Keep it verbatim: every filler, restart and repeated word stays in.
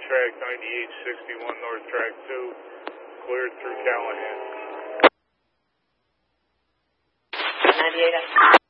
track ninety-eight sixty-one, north track two, cleared through Callahan. ninety-eight.